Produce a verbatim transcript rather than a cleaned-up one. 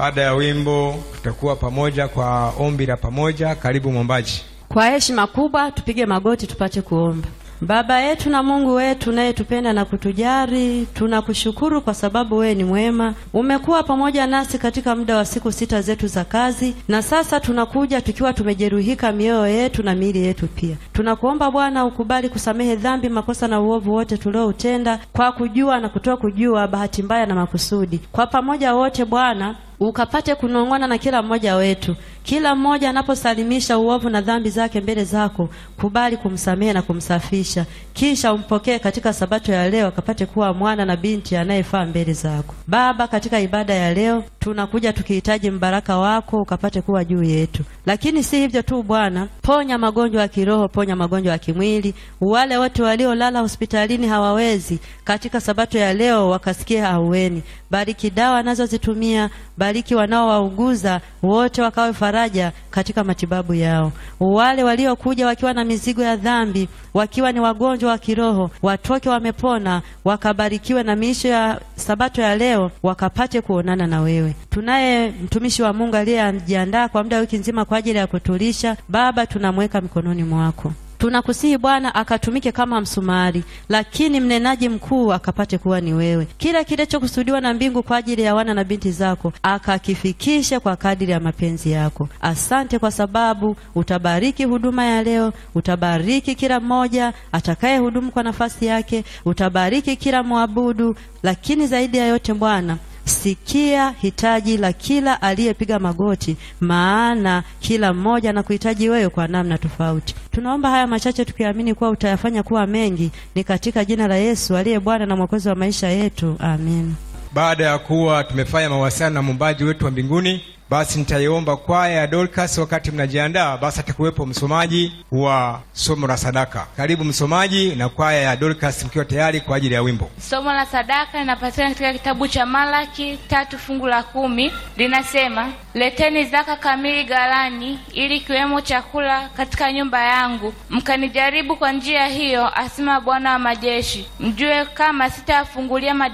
Baada ya wimbo tutakuwa pamoja kwa ombi la pamoja. Karibu mwombaji. Kwa heshima kubwa tupige magoti tupate kuomba. Baba yetu na Mungu wetu unayetupenda na kutujali, tunakushukuru kwa sababu wewe ni mwema. Umekuwa pamoja nasi katika muda wa siku sita zetu za kazi, na sasa tunakuja tukiwa tumejeruhika mioyo yetu na miili yetu pia. Tunakuomba Bwana ukubali kusamehe dhambi, makosa na uovu wote tulioutenda kwa kujua na kutoa kujua, bahati mbaya na makusudi. Kwa pamoja wote Bwana ukapate kunong'ona na kila mmoja wetu. Kila mmoja anaposalimisha uovu na dhambi zake mbele zako, kubali kumsamehe na kumsafisha. Kisha umpokee katika sabato ya leo, akapate kuwa mwana na binti anayefaa mbele zako. Baba, katika ibada ya leo tunakuja tukihitaji mbaraka wako ukapate kuwa juu yetu. Lakini si hivyo tu Bwana, ponya magonjwa ya kiroho, ponya magonjwa ya kimwili. Wale wote waliolala hospitalini hawawezi, katika sabato ya leo wakasikia ahueni. Bariki dawa nazozitumia, bariki wanaowauguza wote wakawe faraja katika matibabu yao. Wale waliokuja wakiwa na mizigo ya dhambi, wakiwa ni wagonjwa wa kiroho, watoke wamepona, wakabarikiwe na miisho ya sabato ya leo, wakapate kuonana na wewe. Tunaye mtumishi wa Mungu aliyejiandaa kwa muda wiki nzima kwa ajili ya kutulisha. Baba, tunamweka mikononi mwako. Tunakusihi Bwana akatumike kama msumari, lakini mnenaji mkuu akapate kuwa ni wewe. Kila kilichokusudiwa na mbingu kwa ajili ya wana na binti zako akakifikishe kwa kadiri ya mapenzi yako. Asante kwa sababu utabariki huduma ya leo, utabariki kila mmoja atakaye hudumu kwa nafasi yake, utabariki kila muabudu, lakini zaidi ya yote Bwana, sikia hitaji la kila aliyepiga magoti, maana kila mmoja na kuhitaji wewe kwa namna tofauti. Tunaomba haya machache tukiamini kuwa utayafanya kuwa mengi, ni katika jina la Yesu aliye Bwana na Mwokozi wa maisha yetu, amen. Baada ya kuwa tumefanya mawasiliano na muumbaji wetu wa mbinguni, basi nitaiomba kwaya ya Dorcas. Wakati mnajiandaa, basi atakuwepo msomaji wa somo la sadaka. Karibu msomaji na kwaya ya Dorcas mkiwa tayari kwa ajili ya wimbo. Somo la sadaka linapatikana katika kitabu cha Malaki tatu fungu la kumi. Linasema, leteni zaka kamili ghalani, ili kiwemo chakula katika nyumba yangu. Mkanijaribu kwa njia hiyo, asema Bwana wa majeshi, mjue kama sitafungulia